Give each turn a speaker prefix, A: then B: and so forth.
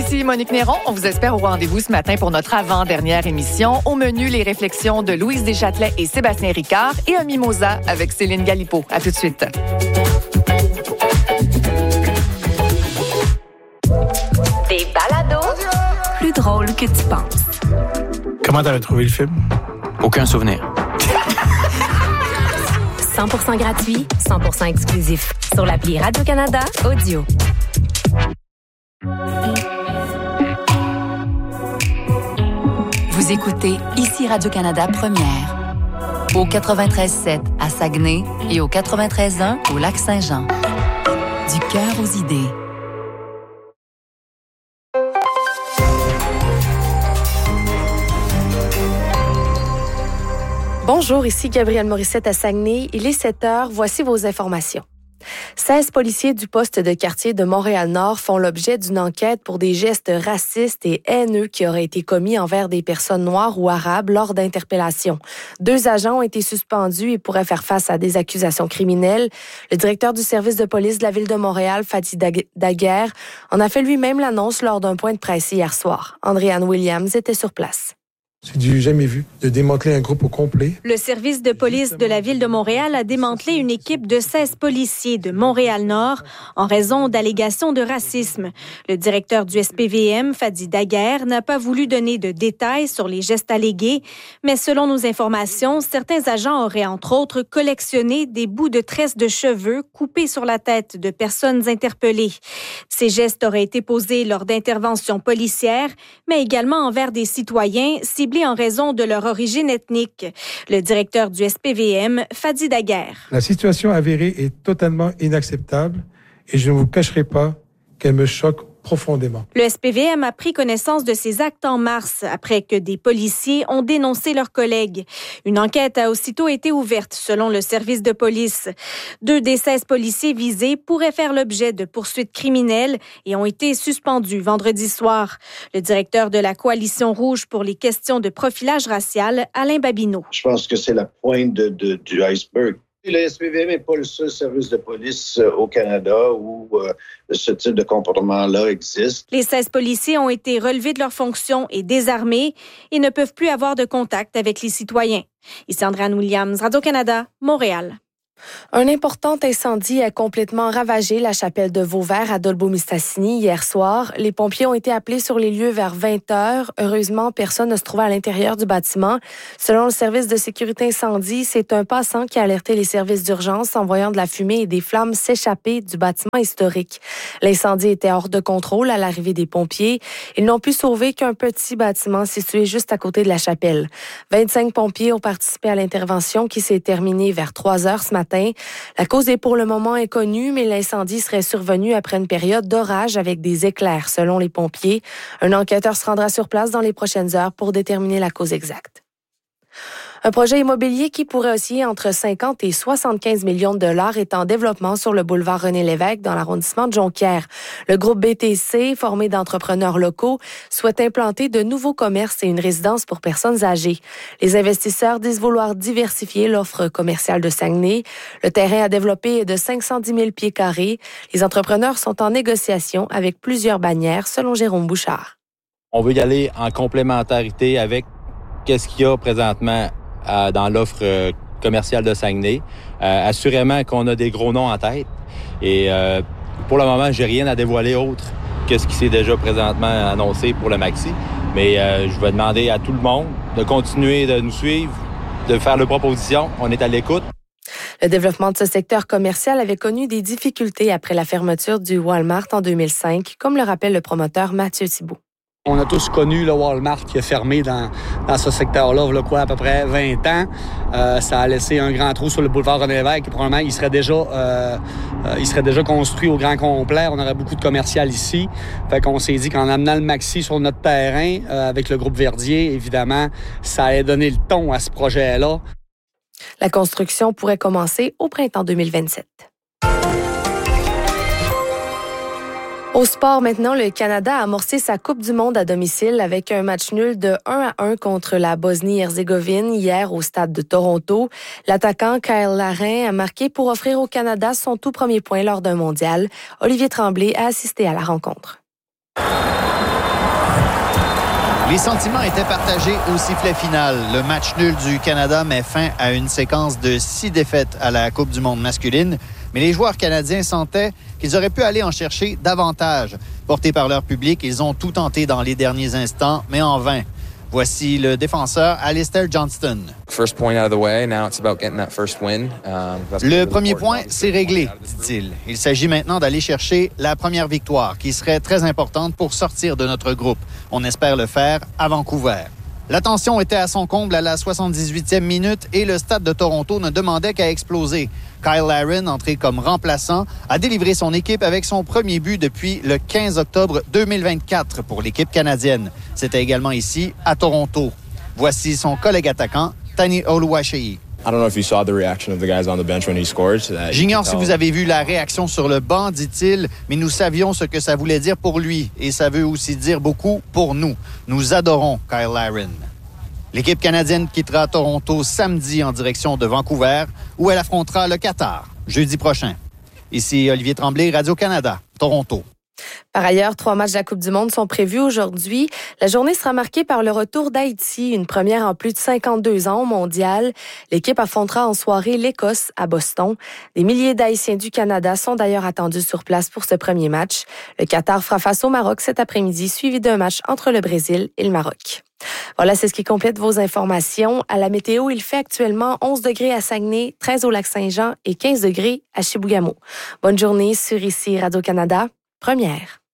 A: ici Monique Néron. On vous espère au rendez-vous ce matin pour notre avant-dernière émission. Au menu, les réflexions de Louise Deschâtelet et Sébastien Ricard et un mimosa avec Céline Galipeau. À tout de suite.
B: Des balados plus drôles que tu penses.
C: Comment t'avais trouvé le film?
D: Aucun souvenir.
B: 100% gratuit, 100% exclusif. Sur l'appli Radio-Canada Audio.
E: Vous écoutez ici Radio-Canada Première. Au 93.7 à Saguenay et au 93.1 au Lac-Saint-Jean. Du cœur aux idées.
F: Bonjour, ici Gabrielle Morissette à Saguenay. Il est 7h. Voici vos informations. 16 policiers du poste de quartier de Montréal-Nord font l'objet d'une enquête pour des gestes racistes et haineux qui auraient été commis envers des personnes noires ou arabes lors d'interpellations. 2 agents ont été suspendus et pourraient faire face à des accusations criminelles. Le directeur du service de police de la Ville de Montréal, Fadi Daguerre, en a fait lui-même l'annonce lors d'un point de presse hier soir. Andréanne Williams était sur place.
C: C'est du jamais vu, de démanteler un groupe au complet.
G: Le service de police de la Ville de Montréal a démantelé une équipe de 16 policiers de Montréal-Nord en raison d'allégations de racisme. Le directeur du SPVM, Fadi Daguerre, n'a pas voulu donner de détails sur les gestes allégués, mais selon nos informations, certains agents auraient entre autres collectionné des bouts de tresses de cheveux coupés sur la tête de personnes interpellées. Ces gestes auraient été posés lors d'interventions policières, mais également envers des citoyens ciblés en raison de leur origine ethnique. Le directeur du SPVM, Fadi Daguerre.
C: La situation avérée est totalement inacceptable et je ne vous cacherai pas qu'elle me choque profondément.
G: Le SPVM a pris connaissance de ces actes en mars après que des policiers ont dénoncé leurs collègues. Une enquête a aussitôt été ouverte selon le service de police. 2 des 16 policiers visés pourraient faire l'objet de poursuites criminelles et ont été suspendus vendredi soir. Le directeur de la Coalition rouge pour les questions de profilage racial, Alain Babineau.
H: Je pense que c'est la pointe du iceberg. Le SPVM n'est pas le seul service de police au Canada où ce type de comportement-là existe.
G: Les 16 policiers ont été relevés de leurs fonctions et désarmés et ne peuvent plus avoir de contact avec les citoyens. Ici Andréanne Williams, Radio-Canada, Montréal.
F: Un important incendie a complètement ravagé la chapelle de Vauvert à Dolbeau-Mistassini hier soir. Les pompiers ont été appelés sur les lieux vers 20h. Heureusement, personne ne se trouvait à l'intérieur du bâtiment. Selon le service de sécurité incendie, c'est un passant qui a alerté les services d'urgence en voyant de la fumée et des flammes s'échapper du bâtiment historique. L'incendie était hors de contrôle à l'arrivée des pompiers. Ils n'ont pu sauver qu'un petit bâtiment situé juste à côté de la chapelle. 25 pompiers ont participé à l'intervention qui s'est terminée vers 3h ce matin. La cause est pour le moment inconnue, mais l'incendie serait survenu après une période d'orage avec des éclairs, selon les pompiers. Un enquêteur se rendra sur place dans les prochaines heures pour déterminer la cause exacte. Un projet immobilier qui pourrait osciller entre 50 et 75 millions de dollars est en développement sur le boulevard René-Lévesque dans l'arrondissement de Jonquière. Le groupe BTC, formé d'entrepreneurs locaux, souhaite implanter de nouveaux commerces et une résidence pour personnes âgées. Les investisseurs disent vouloir diversifier l'offre commerciale de Saguenay. Le terrain à développer est de 510 000 pieds carrés. Les entrepreneurs sont en négociation avec plusieurs bannières, selon Jérôme Bouchard.
D: On veut y aller en complémentarité avec qu'est-ce qu'il y a présentement dans l'offre commerciale de Saguenay. Assurément qu'on a des gros noms en tête. Et pour le moment, j'ai rien à dévoiler autre que ce qui s'est déjà présentement annoncé pour le Maxi. Mais je vais demander à tout le monde de continuer de nous suivre, de faire leurs propositions. On est à l'écoute.
F: Le développement de ce secteur commercial avait connu des difficultés après la fermeture du Walmart en 2005, comme le rappelle le promoteur Mathieu Thibault.
I: On a tous connu le Walmart qui a fermé dans ce secteur-là, il y a à peu près 20 ans. Ça a laissé un grand trou sur le boulevard René-Lévesque et probablement il serait déjà construit au grand complet. On aurait beaucoup de commercial ici. Fait qu'on s'est dit qu'en amenant le Maxi sur notre terrain avec le groupe Verdier, évidemment, ça allait donner le ton à ce projet-là.
F: La construction pourrait commencer au printemps 2027. Au sport maintenant, le Canada a amorcé sa Coupe du monde à domicile avec un match nul de 1-1 contre la Bosnie-Herzégovine hier au stade de Toronto. L'attaquant Kyle Larin a marqué pour offrir au Canada son tout premier point lors d'un mondial. Olivier Tremblay a assisté à la rencontre.
J: Les sentiments étaient partagés au sifflet final. Le match nul du Canada met fin à une séquence de 6 défaites à la Coupe du monde masculine. Mais les joueurs canadiens sentaient qu'ils auraient pu aller en chercher davantage. Portés par leur public, ils ont tout tenté dans les derniers instants, mais en vain. Voici le défenseur Alistair Johnston. Le premier point, c'est réglé, dit-il. Il s'agit maintenant d'aller chercher la première victoire, qui serait très importante pour sortir de notre groupe. On espère le faire à Vancouver. La tension était à son comble à la 78e minute et le stade de Toronto ne demandait qu'à exploser. Kyle Larin, entré comme remplaçant, a délivré son équipe avec son premier but depuis le 15 octobre 2024 pour l'équipe canadienne. C'était également ici, à Toronto. Voici son collègue attaquant, Tani Oluwaseyi. J'ignore si vous avez vu la réaction sur le banc, dit-il, mais nous savions ce que ça voulait dire pour lui et ça veut aussi dire beaucoup pour nous. Nous adorons Kyle Larin. L'équipe canadienne quittera Toronto samedi en direction de Vancouver où elle affrontera le Qatar jeudi prochain. Ici Olivier Tremblay, Radio-Canada, Toronto.
F: Par ailleurs, 3 matchs de la Coupe du monde sont prévus aujourd'hui. La journée sera marquée par le retour d'Haïti, une première en plus de 52 ans au mondial. L'équipe affrontera en soirée l'Écosse à Boston. Des milliers d'Haïtiens du Canada sont d'ailleurs attendus sur place pour ce premier match. Le Qatar fera face au Maroc cet après-midi, suivi d'un match entre le Brésil et le Maroc. Voilà, c'est ce qui complète vos informations. À la météo, il fait actuellement 11 degrés à Saguenay, 13 au Lac-Saint-Jean et 15 degrés à Chibougamau. Bonne journée sur ici Radio-Canada. Première.